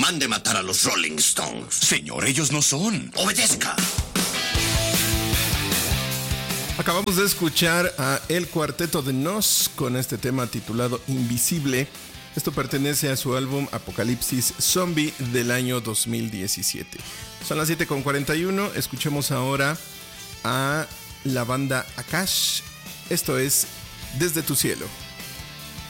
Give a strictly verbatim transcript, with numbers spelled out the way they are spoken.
Mande matar a los Rolling Stones. Señor, ellos no son. Obedezca. Acabamos de escuchar a El Cuarteto de Nos con este tema titulado Invisible. Esto pertenece a su álbum Apocalipsis Zombie del año dos mil diecisiete. Son las siete con cuarenta y uno. Escuchemos ahora a la banda Akash. Esto es Desde tu cielo.